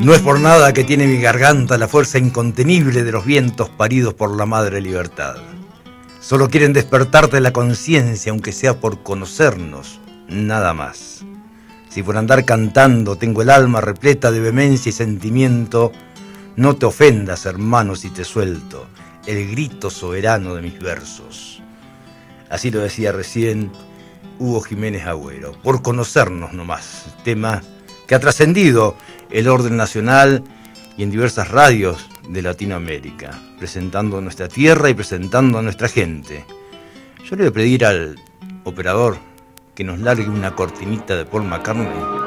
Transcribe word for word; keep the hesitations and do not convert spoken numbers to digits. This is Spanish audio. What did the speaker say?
No es por nada que tiene mi garganta la fuerza incontenible de los vientos paridos por la madre libertad. Solo quieren despertarte la conciencia, aunque sea por conocernos, nada más. Si por andar cantando tengo el alma repleta de vehemencia y sentimiento, no te ofendas, hermano, si te suelto el grito soberano de mis versos. Así lo decía recién Hugo Jiménez Agüero, por conocernos nomás, tema que ha trascendido el orden nacional y en diversas radios de Latinoamérica, presentando nuestra tierra y presentando a nuestra gente. Yo le voy a pedir al operador que nos largue una cortinita de Paul McCartney